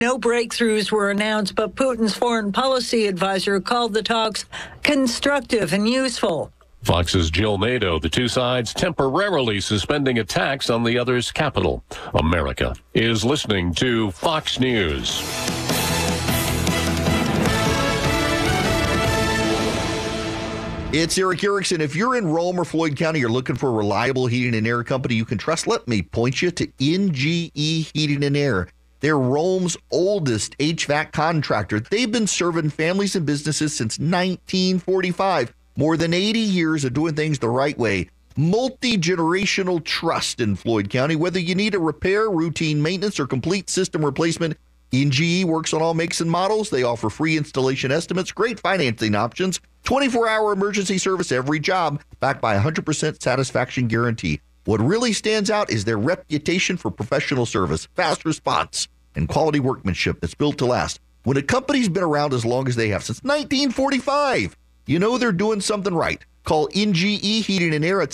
No breakthroughs were announced, but Putin's foreign policy advisor called the talks constructive and useful. Fox's Jill Nadeau, the two sides temporarily suspending attacks on the other's capital. America is listening to Fox News. It's Eric Erickson. If you're in Rome or Floyd County, you're looking for a reliable heating and air company you can trust, let me point you to NGE Heating and Air. They're Rome's oldest HVAC contractor. They've been serving families and businesses since 1945. More than 80 years of doing things the right way. Multi-generational trust in Floyd County. Whether you need a repair, routine maintenance, or complete system replacement, NGE works on all makes and models. They offer free installation estimates, great financing options, 24-hour emergency service every job, backed by a 100% satisfaction guarantee. What really stands out is their reputation for professional service, fast response, and quality workmanship that's built to last. When a company's been around as long as they have, since 1945, you know they're doing something right. Call NGE Heating and Air at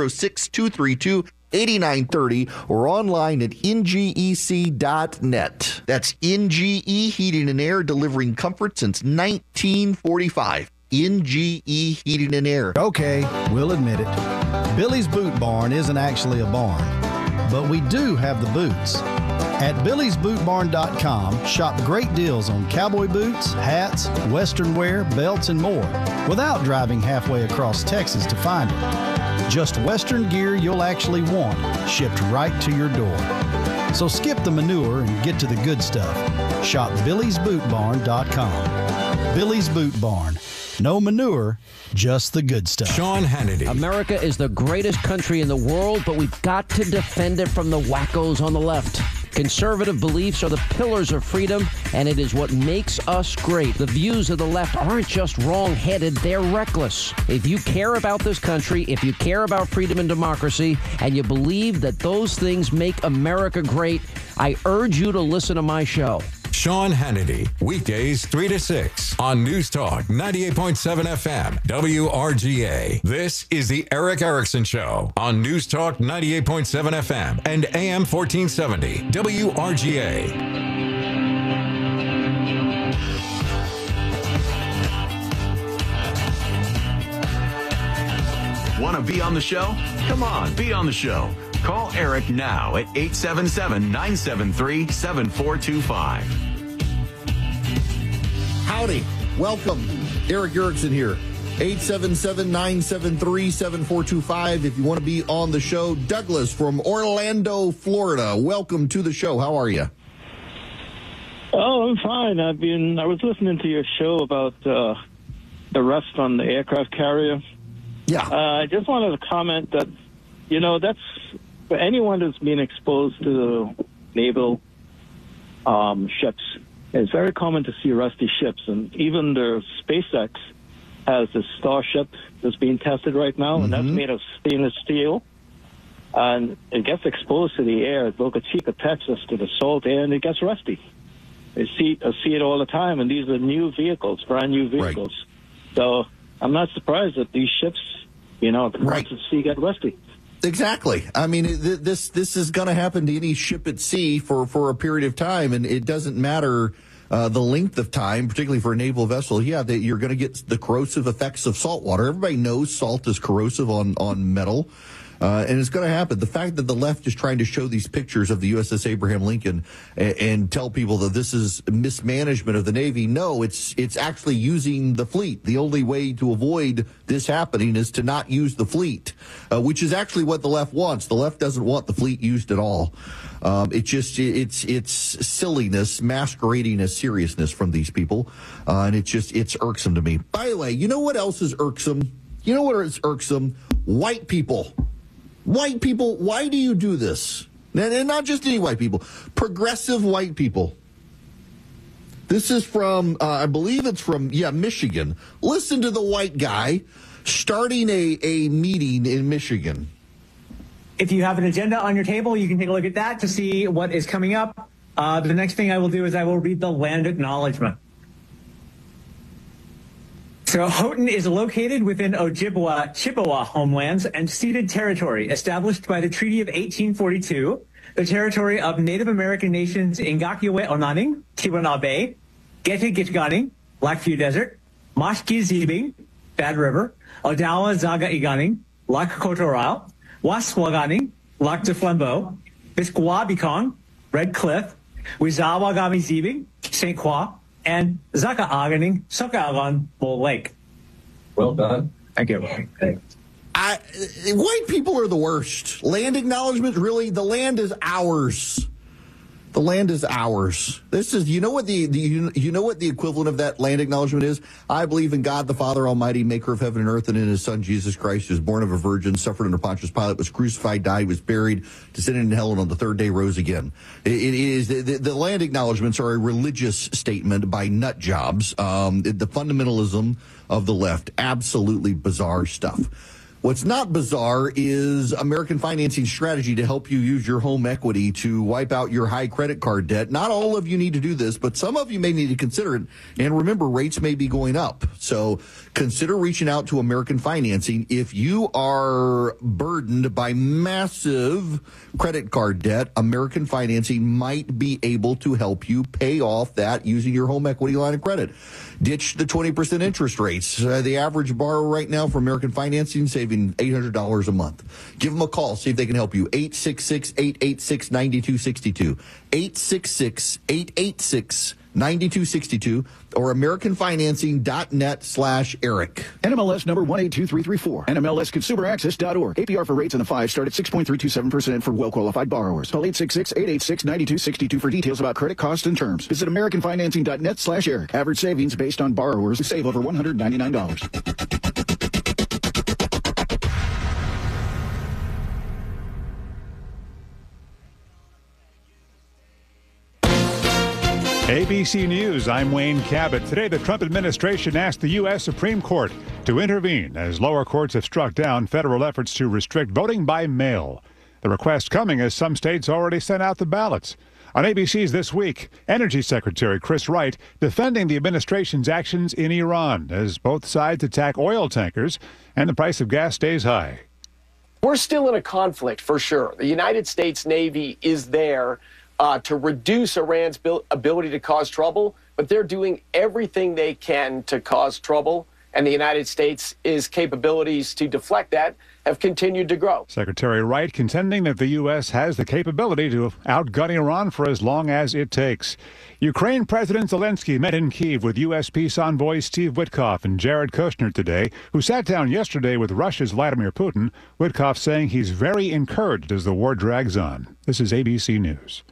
706-232-8930 or online at ngec.net. That's NGE Heating and Air, delivering comfort since 1945. NGE Heating and Air. Okay, we'll admit it. Billy's Boot Barn isn't actually a barn, but we do have the boots. At BillysBootBarn.com, shop great deals on cowboy boots, hats, western wear, belts, and more without driving halfway across Texas to find it. Just western gear you'll actually want, shipped right to your door. So skip the manure and get to the good stuff. Shop BillysBootBarn.com. Billy's Boot Barn. No manure, just the good stuff. Sean Hannity. America is the greatest country in the world, but we've got to defend it from the wackos on the left. Conservative beliefs are the pillars of freedom, and it is what makes us great. The views of the left aren't just wrong-headed, they're reckless. If you care about this country, if you care about freedom and democracy, and you believe that those things make America great, I urge you to listen to my show. Sean Hannity, weekdays 3 to 6 on News Talk 98.7 FM, WRGA. This is the Eric Erickson Show on News Talk 98.7 FM and AM 1470, WRGA. Want to be on the show? Come on, be on the show. Call Eric now at 877-973-7425. Howdy. Welcome. Eric Erickson here. 877-973-7425 if you want to be on the show. Douglas from Orlando, Florida. Welcome to the show. How are you? Oh, I'm fine. I was listening to your show about the arrest on the aircraft carrier. Yeah. I just wanted to comment that, that's for anyone that's been exposed to naval ships. It's very common to see rusty ships, and even the SpaceX has this Starship that's being tested right now, and that's made of stainless steel, and it gets exposed to the air, Boca Chica, Texas, to the salt air, and it gets rusty. I see it all the time, and these are new vehicles, brand new vehicles. Right. So I'm not surprised that these ships, across the sea get rusty. Exactly. I mean, this is going to happen to any ship at sea for a period of time, and it doesn't matter the length of time, particularly for a naval vessel. Yeah, that you're going to get the corrosive effects of salt water. Everybody knows salt is corrosive on metal. And it's going to happen. The fact that the left is trying to show these pictures of the USS Abraham Lincoln and tell people that this is mismanagement of the Navy, no, it's actually using the fleet. The only way to avoid this happening is to not use the fleet, which is actually what the left wants. The left doesn't want the fleet used at all. It's silliness masquerading as seriousness from these people, and it's irksome to me. By the way, you know what else is irksome? You know what is irksome? White people. White people, why do you do this? And not just any white people, progressive white people. This is from, I believe it's from, Michigan. Listen to the white guy starting a meeting in Michigan. If you have an agenda on your table, you can take a look at that to see what is coming up. The next thing I will do is I will read the land acknowledgement. So Houghton is located within Ojibwa, Chippewa homelands and ceded territory established by the Treaty of 1842, the territory of Native American nations Ngakiwe Onaning, Tiwana Bay, Gete Gitganing, Blackview Desert, Mashki Zibing, Bad River, Odawa Zaga Iganing, Lac Cotoral, Waswaganing, Lac de Flambeau, Bisquabicong, Red Cliff, Wizawagami Zibing, St. Croix, and Zaka Aganing, Sokaagon, Bull Lake. Well done. Thank you. White people are the worst. Land acknowledgement, really, the land is ours. The land is ours. This is, you know what the equivalent of that land acknowledgement is? I believe in God the Father Almighty, maker of heaven and earth, and in his Son Jesus Christ, who was born of a virgin, suffered under Pontius Pilate, was crucified, died, was buried, descended into hell, and on the third day rose again. It is the land acknowledgements are a religious statement by nut jobs. The fundamentalism of the left, absolutely bizarre stuff. What's not bizarre is American financing strategy to help you use your home equity to wipe out your high credit card debt. Not all of you need to do this, but some of you may need to consider it. And remember, rates may be going up. So consider reaching out to American Financing. If you are burdened by massive credit card debt, American Financing might be able to help you pay off that using your home equity line of credit. Ditch the 20% interest rates. The average borrower right now for American Financing saving $800 a month. Give them a call. See if they can help you. 866-886-9262. 866-886-9262 or AmericanFinancing.net/Eric. NMLS number 182334. NMLSConsumerAccess.org. APR for rates in the 5 start at 6.327% for well-qualified borrowers. Call 866-886-9262 for details about credit costs and terms. Visit AmericanFinancing.net/Eric. Average savings based on borrowers who save over $199. ABC News, I'm Wayne Cabot. Today, the Trump administration asked the U.S. Supreme Court to intervene as lower courts have struck down federal efforts to restrict voting by mail. The request coming as some states already sent out the ballots. On ABC's This Week, Energy Secretary Chris Wright defending the administration's actions in Iran as both sides attack oil tankers and the price of gas stays high. We're still in a conflict, for sure. The United States Navy is there to reduce Iran's ability to cause trouble, but they're doing everything they can to cause trouble, and the United States' capabilities to deflect that have continued to grow. Secretary Wright contending that the U.S. has the capability to outgun Iran for as long as it takes. Ukraine President Zelensky met in Kyiv with U.S. peace envoys Steve Witkoff and Jared Kushner today, who sat down yesterday with Russia's Vladimir Putin. Witkoff saying he's very encouraged as the war drags on. This is ABC News.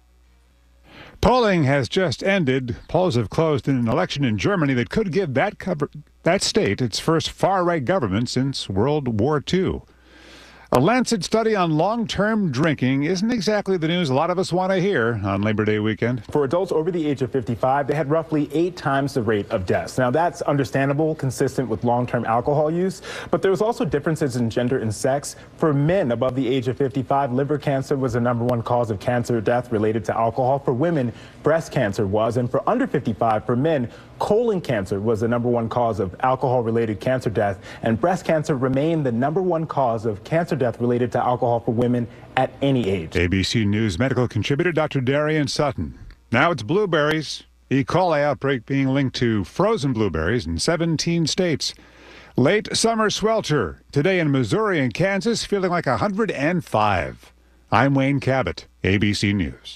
Polling has just ended. Polls have closed in an election in Germany that could give that state its first far-right government since World War II. A Lancet study on long-term drinking isn't exactly the news a lot of us want to hear on Labor Day weekend. For adults over the age of 55, they had roughly 8 times the rate of deaths. Now, that's understandable, consistent with long-term alcohol use, but there was also differences in gender and sex. For men above the age of 55, liver cancer was the #1 cause of cancer death related to alcohol. For women, breast cancer was, and for under 55, for men, colon cancer was the #1 cause of alcohol-related cancer death, and breast cancer remained the #1 cause of cancer death related to alcohol for women at any age. ABC News medical contributor Dr. Darian Sutton. Now it's blueberries. E. coli outbreak being linked to frozen blueberries in 17 states. Late summer swelter today in Missouri and Kansas, feeling like 105. I'm Wayne Cabot, ABC News.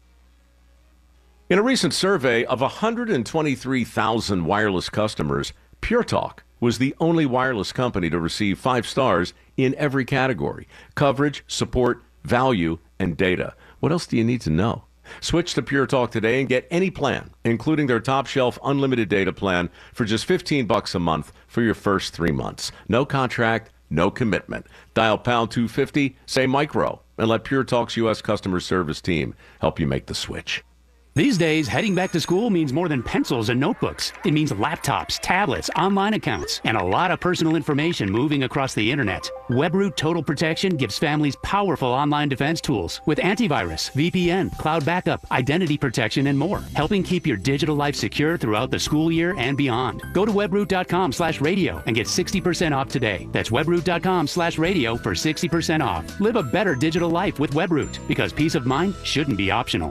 In a recent survey of 123,000 wireless customers, Pure Talk was the only wireless company to receive 5 stars in every category: coverage, support, value, and data. What else do you need to know? Switch to Pure Talk today and get any plan, including their top shelf unlimited data plan, for just $15 a month for your first 3 months. No contract, no commitment. Dial pound 250, say micro, and let Pure Talk's U.S. customer service team help you make the switch. These days, heading back to school means more than pencils and notebooks. It means laptops, tablets, online accounts, and a lot of personal information moving across the internet. WebRoot Total Protection gives families powerful online defense tools with antivirus, VPN, cloud backup, identity protection, and more, helping keep your digital life secure throughout the school year and beyond. Go to webroot.com/radio and get 60% off today. That's webroot.com/radio for 60% off. Live a better digital life with WebRoot, because peace of mind shouldn't be optional.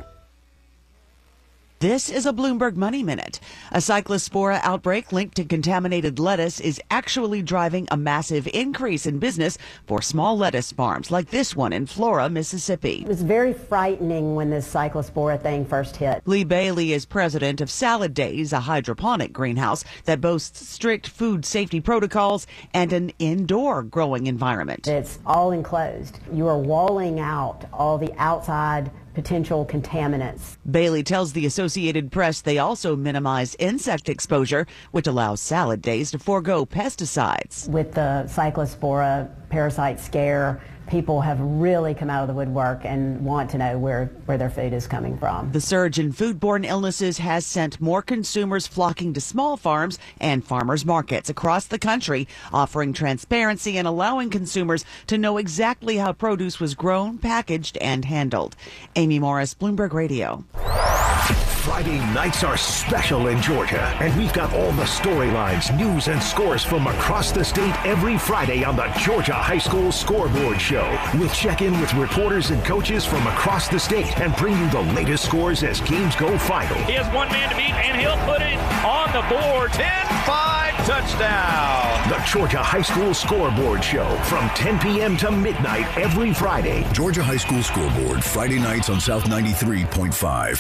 This is a Bloomberg Money Minute. A cyclospora outbreak linked to contaminated lettuce is actually driving a massive increase in business for small lettuce farms like this one in Flora, Mississippi. It was very frightening when this cyclospora thing first hit. Lee Bailey is president of Salad Days, a hydroponic greenhouse that boasts strict food safety protocols and an indoor growing environment. It's all enclosed. You are walling out all the outside potential contaminants. Bailey tells the Associated Press they also minimize insect exposure, which allows Salad Days to forego pesticides. With the cyclospora parasite scare, people have really come out of the woodwork and want to know where their food is coming from. The surge in foodborne illnesses has sent more consumers flocking to small farms and farmers markets across the country, offering transparency and allowing consumers to know exactly how produce was grown, packaged, and handled. Amy Morris, Bloomberg Radio. Friday nights are special in Georgia, and we've got all the storylines, news, and scores from across the state every Friday on the Georgia High School Scoreboard Show. We'll check in with reporters and coaches from across the state and bring you the latest scores as games go final. He has one man to beat, and he'll put it on the board. 10-5 touchdown. The Georgia High School Scoreboard Show from 10 p.m. to midnight every Friday. Georgia High School Scoreboard, Friday nights on South 93.5.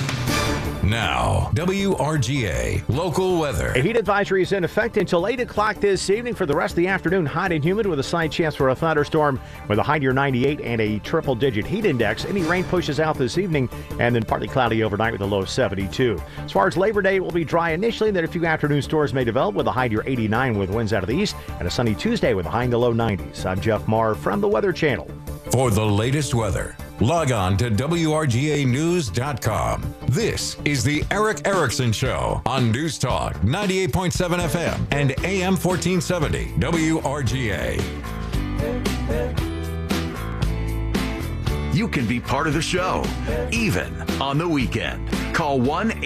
Now, WRGA local weather. A heat advisory is in effect until 8 o'clock this evening for the rest of the afternoon. Hot and humid with a slight chance for a thunderstorm with a high near 98 and a triple-digit heat index. Any rain pushes out this evening and then partly cloudy overnight with a low of 72. As far as Labor Day, it will be dry initially, then a few afternoon storms may develop with a high near 89 with winds out of the east and a sunny Tuesday with a high in the low 90s. I'm Jeff Marr from the Weather Channel. For the latest weather, log on to WRGAnews.com. This is the Eric Erickson Show on News Talk 98.7 FM and AM 1470 WRGA. You can be part of the show, even on the weekend. Call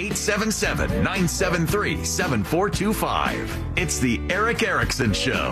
1-877-973-7425. It's the Eric Erickson Show.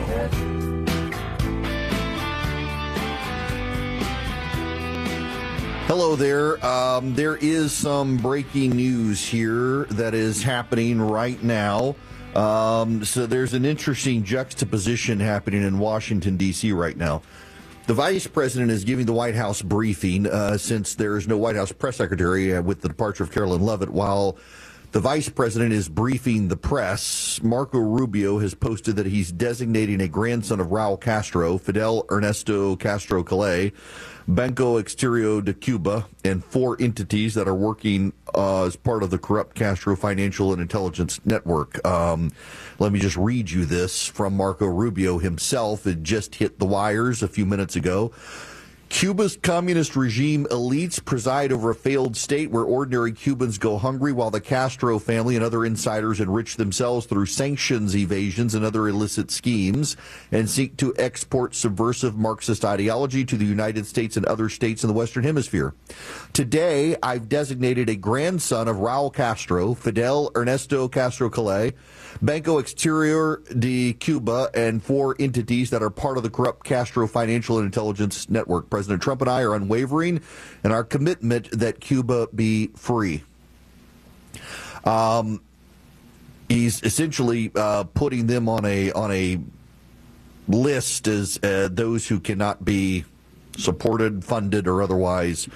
Hello there. There is some breaking news here that is happening right now. So there's an interesting juxtaposition happening in Washington, D.C. right now. The vice president is giving the White House briefing since there is no White House press secretary with the departure of Carolyn Leavitt. While the vice president is briefing the press, Marco Rubio has posted that he's designating a grandson of Raul Castro, Fidel Ernesto Castro Calais, Banco Exterior de Cuba, and 4 entities that are working as part of the corrupt Castro financial and intelligence network. Let me just read you this from Marco Rubio himself. It just hit the wires a few minutes ago. Cuba's communist regime elites preside over a failed state where ordinary Cubans go hungry while the Castro family and other insiders enrich themselves through sanctions evasions and other illicit schemes and seek to export subversive Marxist ideology to the United States and other states in the Western Hemisphere. Today, I've designated a grandson of Raul Castro, Fidel Ernesto Castro Calais, Banco Exterior de Cuba, and 4 entities that are part of the corrupt Castro financial and intelligence network. President Trump and I are unwavering in our commitment that Cuba be free. He's essentially putting them on a list as those who cannot be supported, funded, or otherwise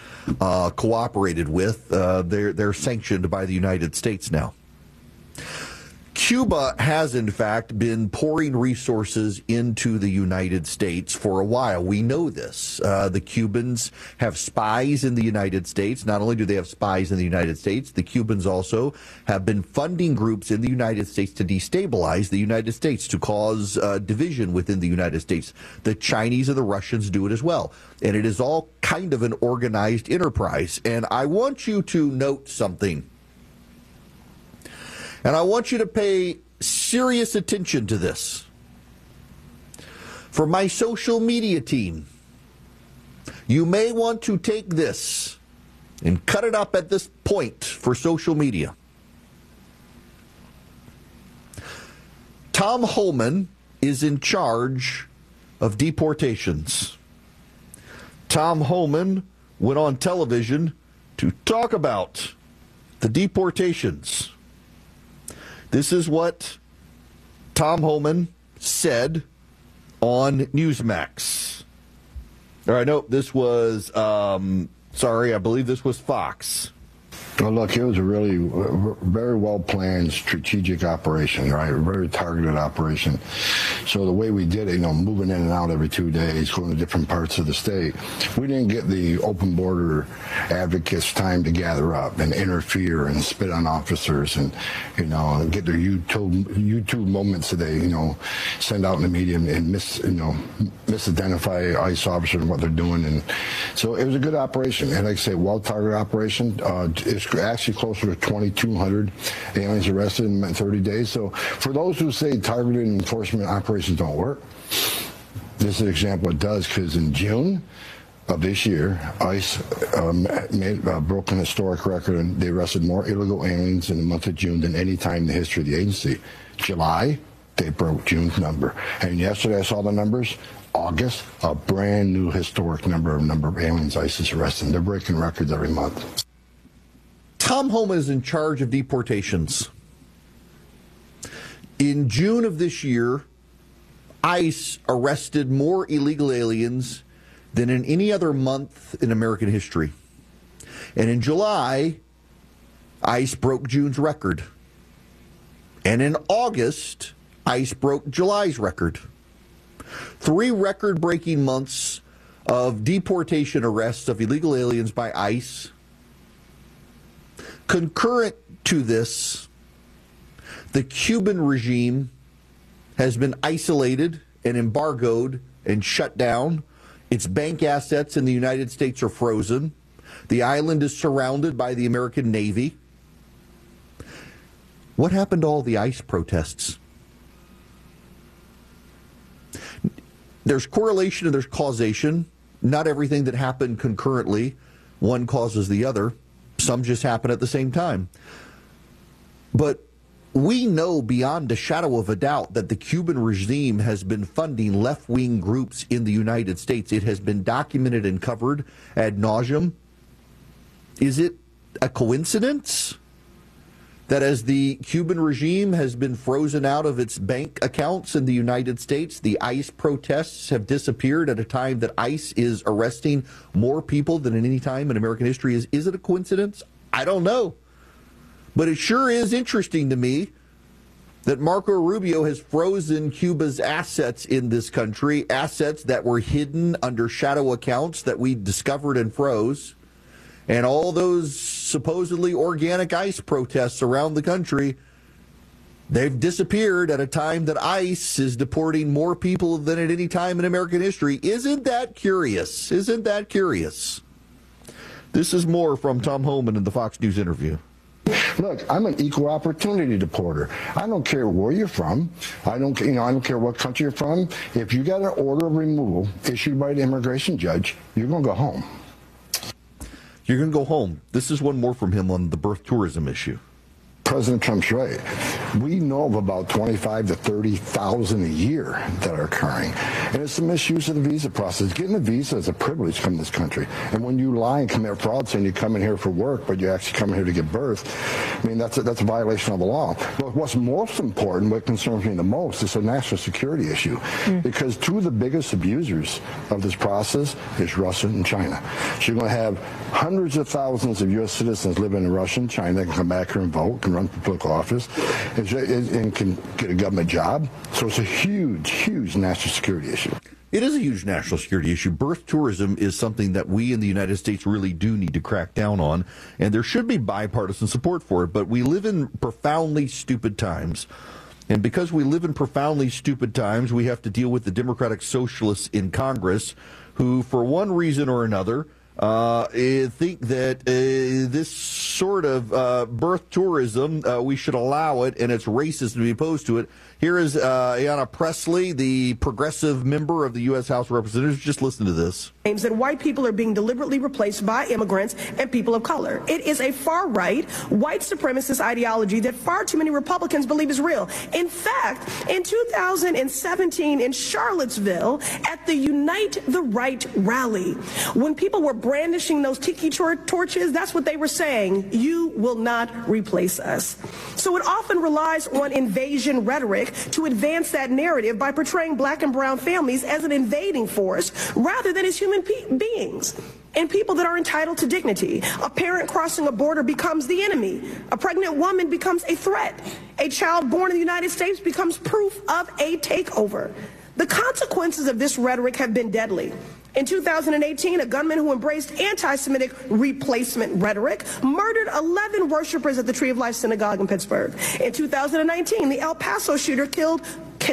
cooperated with. They're sanctioned by the United States now. Cuba has, in fact, been pouring resources into the United States for a while. We know this. The Cubans have spies in the United States. Not only do they have spies in the United States, the Cubans also have been funding groups in the United States to destabilize the United States, to cause division within the United States. The Chinese and the Russians do it as well. And it is all kind of an organized enterprise. And I want you to note something. And I want you to pay serious attention to this. For my social media team, you may want to take this and cut it up at this point for social media. Tom Homan is in charge of deportations. Tom Homan went on television to talk about the deportations. This is what Tom Homan said on Newsmax. All right, no, this was, I believe this was Fox. Well, look, it was a really very well-planned strategic operation, right? A very targeted operation. So the way we did it, moving in and out every 2 days, going to different parts of the state, we didn't get the open border advocates time to gather up and interfere and spit on officers and, get their YouTube moments that they, send out in the media and misidentify ICE officers and what they're doing. And so it was a good operation. And like I say, well-targeted operation. It's actually closer to 2,200 aliens arrested in 30 days. So for those who say targeted enforcement operations don't work, this is an example it does, because in June of this year, ICE broke an historic record, and they arrested more illegal aliens in the month of June than any time in the history of the agency. July, they broke June's number. And yesterday I saw the numbers. August, a brand new historic number of aliens ICE is arresting. They're breaking records every month. Tom Homan is in charge of deportations. In June of this year, ICE arrested more illegal aliens than in any other month in American history. And in July, ICE broke June's record. And in August, ICE broke July's record. 3 record-breaking months of deportation arrests of illegal aliens by ICE. Concurrent to this, the Cuban regime has been isolated and embargoed and shut down. Its bank assets in the United States are frozen. The island is surrounded by the American Navy. What happened to all the ICE protests? There's correlation and there's causation. Not everything that happened concurrently, one causes the other. Some just happen at the same time. But we know beyond a shadow of a doubt that the Cuban regime has been funding left-wing groups in the United States. It has been documented and covered ad nauseum. Is it a coincidence that as the Cuban regime has been frozen out of its bank accounts in the United States, the ICE protests have disappeared at a time that ICE is arresting more people than at any time in American history? Is it a coincidence? I don't know. But it sure is interesting to me that Marco Rubio has frozen Cuba's assets in this country, assets that were hidden under shadow accounts that we discovered and froze. And all those supposedly organic ICE protests around the country, they've disappeared at a time that ICE is deporting more people than at any time in American history. Isn't that curious? Isn't that curious? This is more from Tom Homan in the Fox News interview. Look, I'm an equal opportunity deporter. I don't care where you're from. I don't care what country you're from. If you got an order of removal issued by the immigration judge, you're going to go home. You're going to go home. This is one more from him on the birth tourism issue. President Trump's right. We know of about 25 to 30,000 a year that are occurring. And it's the misuse of the visa process. Getting a visa is a privilege to come to this country. And when you lie and commit fraud saying you come in here for work, but you actually come here to give birth, I mean, that's a violation of the law. But what's most important, what concerns me the most, is a national security issue. Because 2 of the biggest abusers of this process is Russia and China. So you're going to have hundreds of thousands of U.S. citizens living in Russia and China that can come back here and vote, can run run for political office and can get a government job. So it's a huge national security issue. It is a huge national security issue. Birth tourism is something that we in the United States really do need to crack down on, and there should be bipartisan support for it, but we live in profoundly stupid times. And because we live in profoundly stupid times, we have to deal with the Democratic Socialists in Congress who, for one reason or another, think that this sort of birth tourism, we should allow it, and it's racist to be opposed to it. Here is Ayanna Pressley, the progressive member of the U.S. House of Representatives. Just listen to this. Claims that white people are being deliberately replaced by immigrants and people of color. It is a far-right, white supremacist ideology that far too many Republicans believe is real. In fact, in 2017 in Charlottesville at the Unite the Right rally, when people were brandishing those tiki torches, that's what they were saying: you will not replace us. So it often relies on invasion rhetoric to advance that narrative by portraying black and brown families as an invading force rather than as human beings and people that are entitled to dignity. A parent crossing a border becomes the enemy. A pregnant woman becomes a threat. A child born in the United States becomes proof of a takeover. The consequences of this rhetoric have been deadly. In 2018, a gunman who embraced anti-Semitic replacement rhetoric murdered 11 worshipers at the Tree of Life Synagogue in Pittsburgh. In 2019, the El Paso shooter killed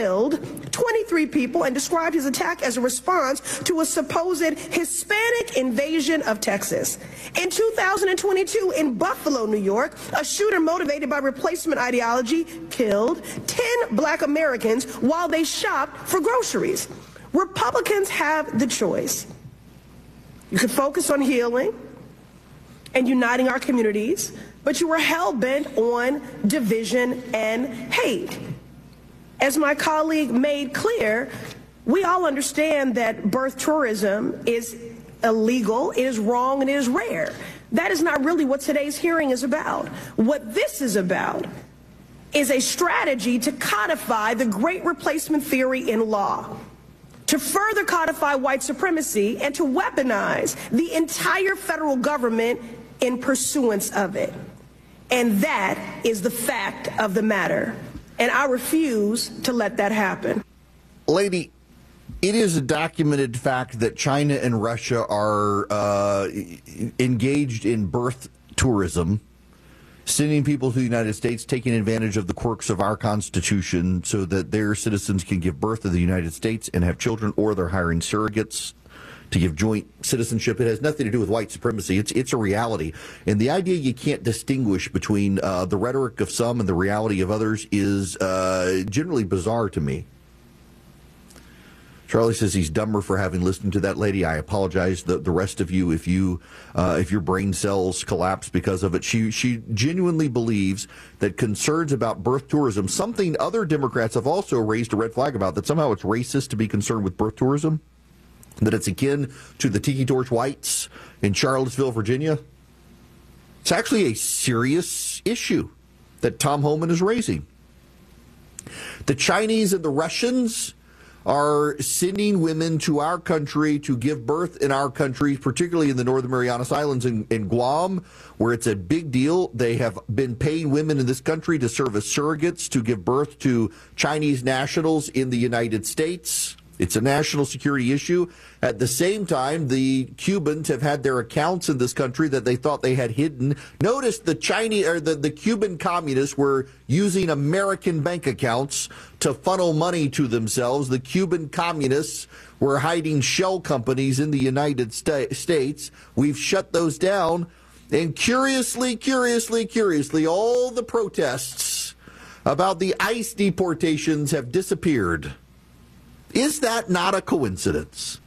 23 people and described his attack as a response to a supposed Hispanic invasion of Texas. In 2022, in Buffalo, New York, a shooter motivated by replacement ideology killed 10 black Americans while they shopped for groceries. Republicans have the choice. You can focus on healing and uniting our communities, but you are hell-bent on division and hate. As my colleague made clear, we all understand that birth tourism is illegal, it is wrong, and it is rare. That is not really what today's hearing is about. What this is about is a strategy to codify the Great Replacement Theory in law, to further codify white supremacy, and to weaponize the entire federal government in pursuance of it. And that is the fact of the matter. And I refuse to let that happen. Lady, it is a documented fact that China and Russia are engaged in birth tourism, sending people to the United States, taking advantage of the quirks of our Constitution so that their citizens can give birth to the United States and have children, or they're hiring surrogates to give joint citizenship. It has nothing to do with white supremacy. It's a reality. And the idea you can't distinguish between the rhetoric of some and the reality of others is generally bizarre to me. Charlie says he's dumber for having listened to that lady. I apologize. The rest of you, if your brain cells collapse because of it. She genuinely believes that concerns about birth tourism, something other Democrats have also raised a red flag about, that somehow it's racist to be concerned with birth tourism, that it's akin to the Tiki Torch Whites in Charlottesville, Virginia. It's actually a serious issue that Tom Homan is raising. The Chinese and the Russians are sending women to our country to give birth in our country, particularly in the Northern Marianas Islands and Guam, where it's a big deal. They have been paying women in this country to serve as surrogates to give birth to Chinese nationals in the United States. It's a national security issue. At the same time, the Cubans have had their accounts in this country that they thought they had hidden. Notice the Cuban communists were using American bank accounts to funnel money to themselves. The Cuban communists were hiding shell companies in the United States. We've shut those down. And curiously, all the protests about the ICE deportations have disappeared. Is that not a coincidence?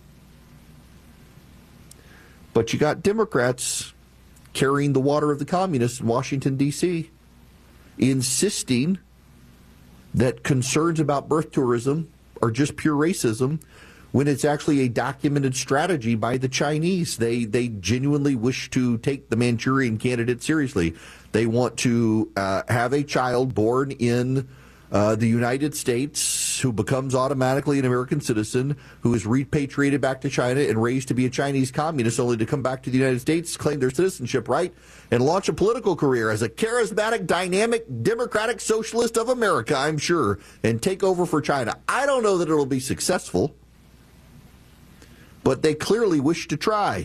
But you got Democrats carrying the water of the communists in Washington, D.C., insisting that concerns about birth tourism are just pure racism, when it's actually a documented strategy by the Chinese. They genuinely wish to take the Manchurian Candidate seriously. They want to have a child born in the United States, who becomes automatically an American citizen, who is repatriated back to China and raised to be a Chinese communist, only to come back to the United States, claim their citizenship right, and launch a political career as a charismatic, dynamic, democratic socialist of America, I'm sure, and take over for China. I don't know that it'll be successful, but they clearly wish to try.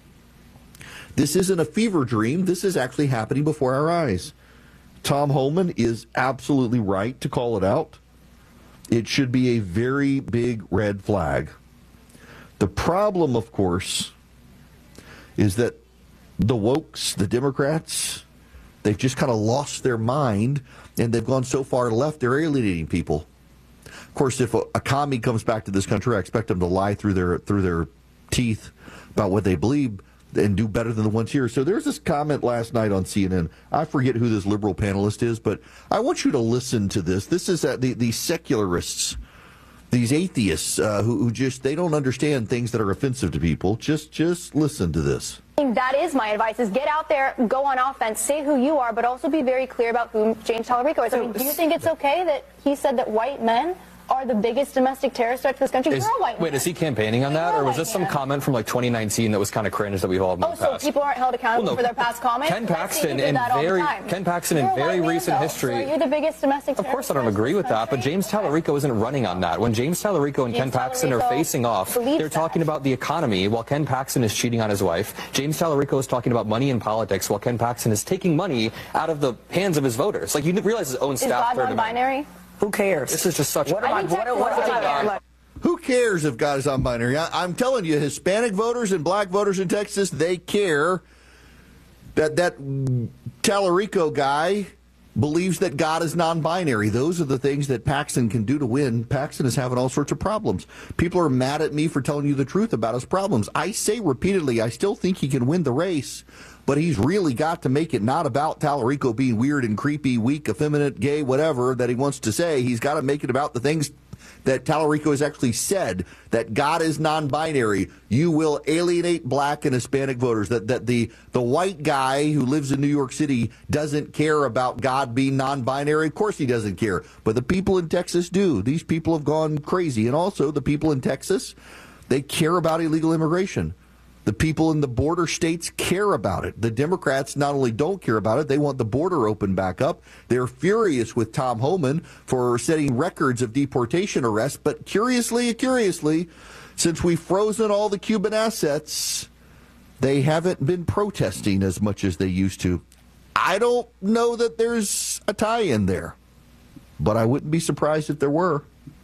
This isn't a fever dream. This is actually happening before our eyes. Tom Homan is absolutely right to call it out. It should be a very big red flag. The problem, of course, is that the wokes, the Democrats, they've just kind of lost their mind, and they've gone so far left, they're alienating people. Of course, if a commie comes back to this country, I expect them to lie through their teeth about what they believe and do better than the ones here. So there's this comment last night on CNN. I forget who this liberal panelist is, but I want you to listen to this. This is the secularists, these atheists who just, they don't understand things that are offensive to people. Just listen to this. That is my advice, is get out there, go on offense, say who you are, but also be very clear about who James Tallarico is. I mean, do you think it's okay that he said that white men are the biggest domestic terrorist threat to this country? Wait, is he campaigning on that, or was this some comment from like 2019 that was kind of cringe that we've all moved past? So people aren't held accountable for their past comments? Ken Paxton in very recent history. So you're the biggest domestic terrorist. Of course I don't agree with that, but James Tallarico isn't running on that. When James Tallarico and Ken Paxton are facing off, they're talking about the economy while Ken Paxton is cheating on his wife. James Tallarico is talking about money in politics while Ken Paxton is taking money out of the hands of his voters. Like, you realize his own staff. Is God non-binary? Who cares? This is just such Who cares if God is non-binary? I'm telling you, Hispanic voters and black voters in Texas, they care. That Tallarico guy believes that God is non-binary. Those are the things that Paxton can do to win. Paxton is having all sorts of problems. People are mad at me for telling you the truth about his problems. I say repeatedly, I still think he can win the race, but he's really got to make it not about Tallarico being weird and creepy, weak, effeminate, gay, whatever that he wants to say. He's got to make it about the things that Tallarico has actually said, that God is non-binary. You will alienate black and Hispanic voters. That the white guy who lives in New York City doesn't care about God being non-binary. Of course he doesn't care. But the people in Texas do. These people have gone crazy. And also the people in Texas, they care about illegal immigration. The people in the border states care about it. The Democrats not only don't care about it, they want the border open back up. They're furious with Tom Homan for setting records of deportation arrests. But curiously, since we've frozen all the Cuban assets, they haven't been protesting as much as they used to. I don't know that there's a tie-in there, but I wouldn't be surprised if there were.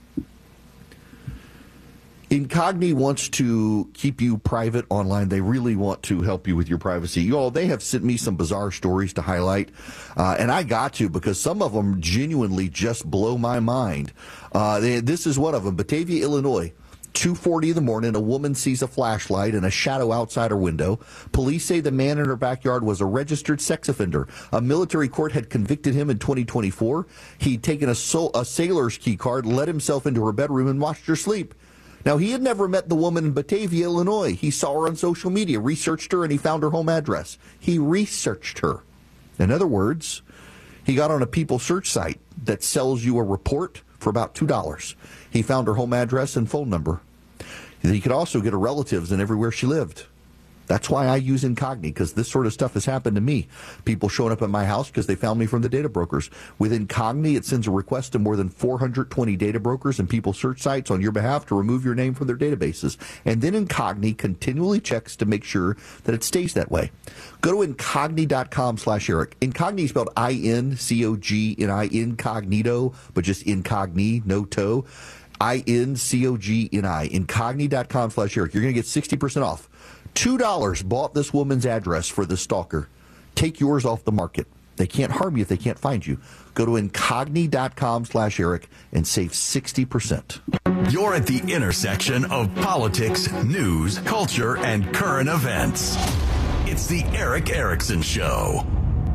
Incogni wants to keep you private online. They really want to help you with your privacy. Y'all, they have sent me some bizarre stories to highlight, and I got to, because some of them genuinely just blow my mind. This is one of them. Batavia, Illinois. 2:40 in the morning, a woman sees a flashlight and a shadow outside her window. Police say the man in her backyard was a registered sex offender. A military court had convicted him in 2024. He'd taken a sailor's key card, let himself into her bedroom, and watched her sleep. Now, he had never met the woman in Batavia, Illinois. He saw her on social media, researched her, and he found her home address. He researched her. In other words, he got on a People search site that sells you a report for about $2. He found her home address and phone number. He could also get her relatives and everywhere she lived. That's why I use Incogni, because this sort of stuff has happened to me. People showing up at my house because they found me from the data brokers. With Incogni, it sends a request to more than 420 data brokers and people search sites on your behalf to remove your name from their databases. And then Incogni continually checks to make sure that it stays that way. Go to Incogni.com/Eric. Incogni spelled I-N-C-O-G-N-I, incognito, but just Incogni, no toe. I-N-C-O-G-N-I, Incogni.com/Eric. You're going to get 60% off. $2 bought this woman's address for the stalker. Take yours off the market. They can't harm you if they can't find you. Go to Incogni.com/Eric and save 60%. You're at the intersection of politics, news, culture, and current events. It's the Erick Erickson Show.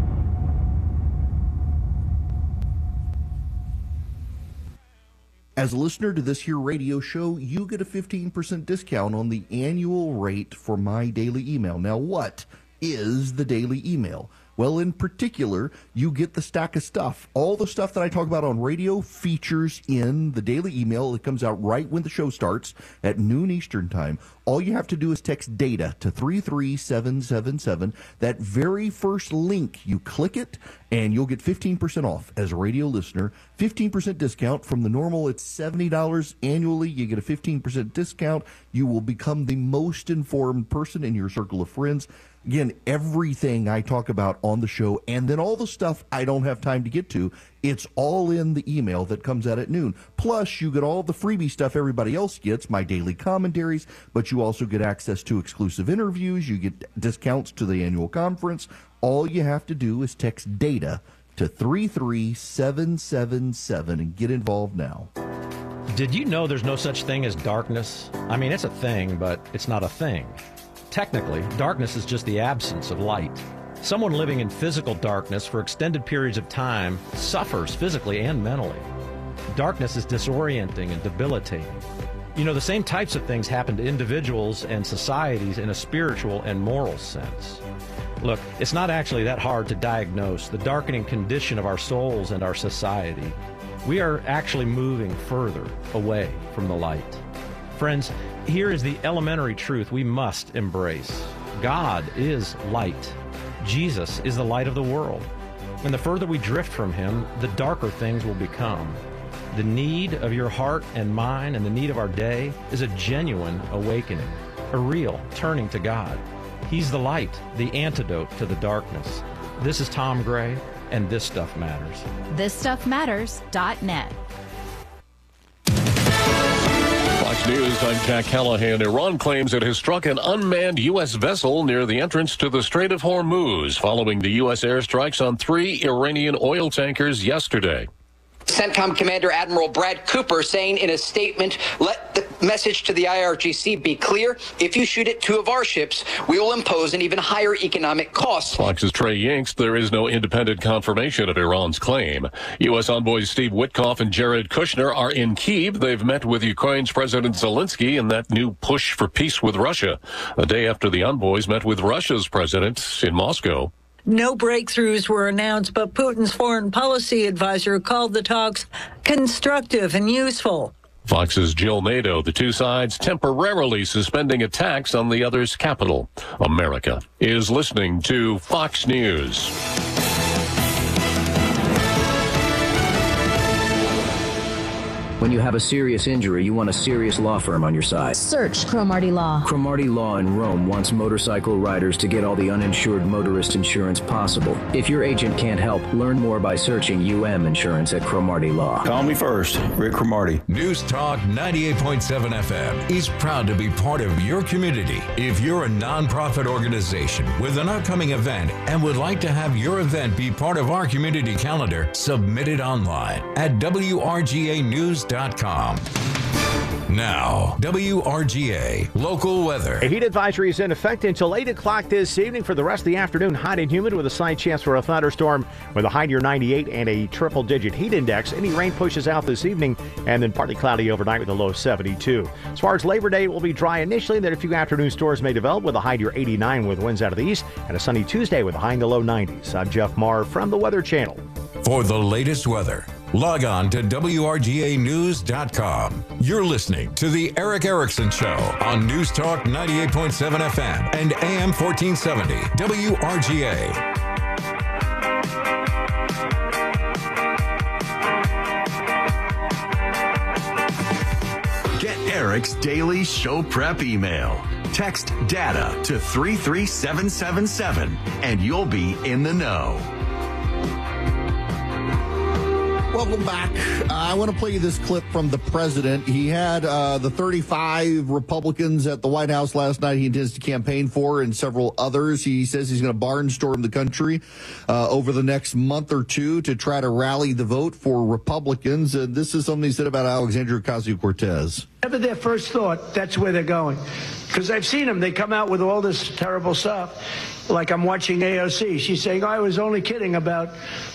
As a listener to this here radio show, you get a 15% discount on the annual rate for my daily email. Now, what is the daily email? Well, in particular, you get the stack of stuff. All the stuff that I talk about on radio features in the daily email that comes out right when the show starts at noon Eastern time. All you have to do is text DATA to 33777. That very first link, you click it, and you'll get 15% off as a radio listener. 15% discount from the normal, it's $70 annually. You get a 15% discount. You will become the most informed person in your circle of friends. Again, everything I talk about on the show, and then all the stuff I don't have time to get to, it's all in the email that comes out at noon. Plus, you get all the freebie stuff everybody else gets, my daily commentaries, but you also get access to exclusive interviews. You get discounts to the annual conference. All you have to do is text DATA to 33777 and get involved now. Did you know there's no such thing as darkness? I mean, it's a thing, but it's not a thing. Technically, darkness is just the absence of light. Someone living in physical darkness for extended periods of time suffers physically and mentally. Darkness is disorienting and debilitating. You know, the same types of things happen to individuals and societies in a spiritual and moral sense. Look, it's not actually that hard to diagnose the darkening condition of our souls and our society. We are actually moving further away from the light. Friends, here is the elementary truth we must embrace. God is light. Jesus is the light of the world. And the further we drift from him, the darker things will become. The need of your heart and mine and the need of our day is a genuine awakening, a real turning to God. He's the light, the antidote to the darkness. This is Tom Gray, and This Stuff Matters. ThisStuffMatters.net. Fox News, I'm Jack Callahan. Iran claims it has struck an unmanned U.S. vessel near the entrance to the Strait of Hormuz following the U.S. airstrikes on 3 Iranian oil tankers yesterday. CENTCOM Commander Admiral Brad Cooper saying in a statement, let the message to the IRGC be clear. If you shoot at 2 of our ships, we will impose an even higher economic cost. Fox's Trey Yingst, there is no independent confirmation of Iran's claim. U.S. envoys Steve Witkoff and Jared Kushner are in Kyiv. They've met with Ukraine's President Zelensky in that new push for peace with Russia, a day after the envoys met with Russia's president in Moscow. No breakthroughs were announced, but Putin's foreign policy advisor called the talks constructive and useful. Fox's Jill Nadeau, the two sides temporarily suspending attacks on the other's capital. America is listening to Fox News. When you have a serious injury, you want a serious law firm on your side. Search Cromartie Law. Cromartie Law in Rome wants motorcycle riders to get all the uninsured motorist insurance possible. If your agent can't help, learn more by searching UM Insurance at Cromartie Law. Call me first, Rick Cromartie. News Talk 98.7 FM is proud to be part of your community. If you're a nonprofit organization with an upcoming event and would like to have your event be part of our community calendar, submit it online at WRGAnews.com. Now, WRGA Local Weather. A heat advisory is in effect until 8 o'clock this evening for the rest of the afternoon. Hot and humid with a slight chance for a thunderstorm with a high near 98 and a triple-digit heat index. Any rain pushes out this evening and then partly cloudy overnight with a low 72. As far as Labor Day, it will be dry initially. Then a few afternoon storms may develop with a high near 89 with winds out of the east and a sunny Tuesday with a high in the low 90s. I'm Jeff Marr from the Weather Channel. For the latest weather, log on to WRGAnews.com. You're listening to The Eric Erickson Show on News Talk 98.7 FM and AM 1470 WRGA. Get Eric's daily show prep email. Text DATA to 33777 and you'll be in the know. Welcome back. I want to play you this clip from the president. He had the 35 Republicans at the White House last night he intends to campaign for and several others. He says he's going to barnstorm the country over the next month or two to try to rally the vote for Republicans. This is something he said about Alexandria Ocasio-Cortez. Whatever their first thought, that's where they're going. Because I've seen them. They come out with all this terrible stuff. Like I'm watching AOC. She's saying, I was only kidding about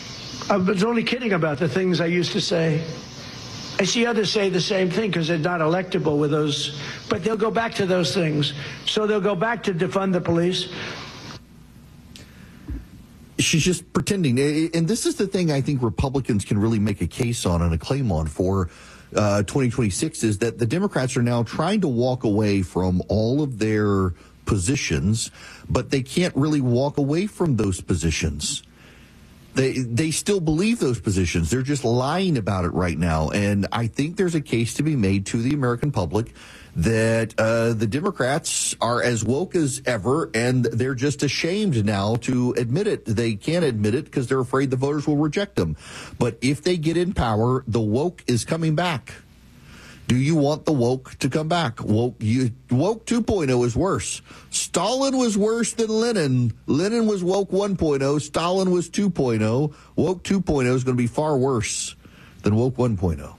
the things I used to say. I see others say the same thing because they're not electable with those, but they'll go back to those things. So they'll go back to defund the police. She's just pretending. And this is the thing I think Republicans can really make a case on and a claim on for 2026 is that the Democrats are now trying to walk away from all of their positions, but they can't really walk away from those positions. They still believe those positions. They're just lying about it right now. And I think there's a case to be made to the American public that the Democrats are as woke as ever, and they're just ashamed now to admit it. They can't admit it because they're afraid the voters will reject them. But if they get in power, the woke is coming back. Do you want the woke to come back? Woke 2.0 is worse. Stalin was worse than Lenin. Lenin was woke 1.0. Stalin was 2.0. Woke 2.0 is going to be far worse than woke 1.0.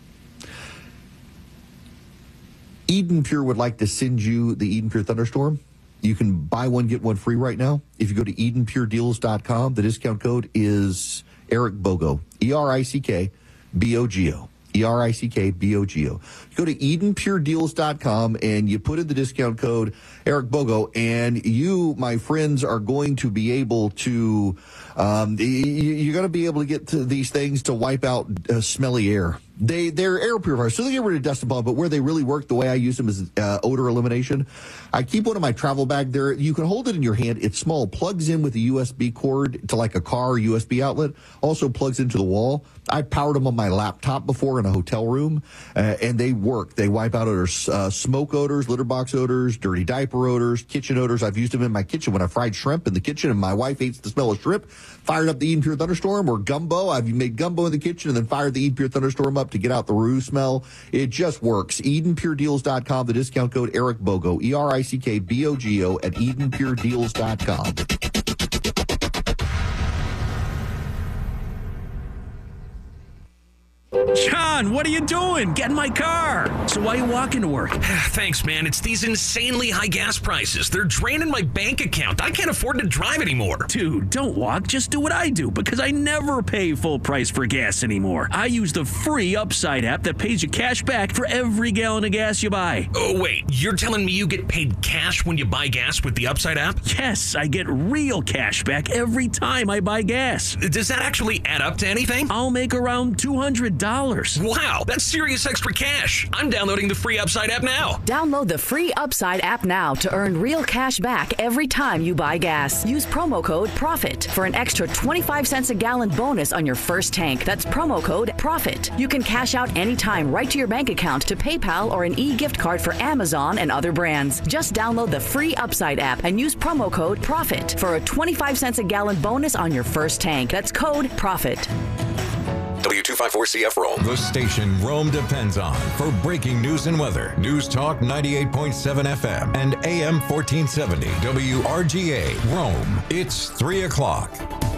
Eden Pure would like to send you the Eden Pure Thunderstorm. You can buy one, get one free right now. If you go to EdenPureDeals.com, the discount code is Eric Bogo, ERICKBOGO. ERICKBOGO. You go to EdenPureDeals.com and you put in the discount code Eric Bogo, and you, my friends, are going to be able to, you're going to be able to get to these things to wipe out smelly air. They're air purifiers, so they get rid of dust and bug, but where they really work, the way I use them is odor elimination. I keep one in my travel bag there. You can hold it in your hand. It's small, plugs in with a USB cord to like a car USB outlet, also plugs into the wall. I powered them on my laptop before in a hotel room, and they work. They wipe out odors, smoke odors, litter box odors, dirty diaper odors, kitchen odors. I've used them in my kitchen when I fried shrimp in the kitchen, and my wife hates the smell of shrimp. Fired up the Eden Pure Thunderstorm or gumbo. I've made gumbo in the kitchen and then fired the Eden Pure Thunderstorm up to get out the roux smell. It just works. EdenPureDeals.com, the discount code Eric Bogo, ERICKBOGO at EdenPureDeals.com. John, what are you doing? Get in my car. So why are you walking to work? Thanks, man. It's these insanely high gas prices. They're draining my bank account. I can't afford to drive anymore. Dude, don't walk. Just do what I do, because I never pay full price for gas anymore. I use the free Upside app that pays you cash back for every gallon of gas you buy. Oh, wait. You're telling me you get paid cash when you buy gas with the Upside app? Yes, I get real cash back every time I buy gas. Does that actually add up to anything? I'll make around $200. Wow, that's serious extra cash. I'm downloading the free Upside app now. Download the free Upside app now to earn real cash back every time you buy gas. Use promo code PROFIT for an extra 25 cents a gallon bonus on your first tank. That's promo code PROFIT. You can cash out anytime right to your bank account, to PayPal, or an e-gift card for Amazon and other brands. Just download the free Upside app and use promo code PROFIT for a 25 cents a gallon bonus on your first tank. That's code PROFIT. W254CF Rome. The station Rome depends on for breaking news and weather. News Talk 98.7 FM and AM 1470 WRGA Rome. It's 3 o'clock.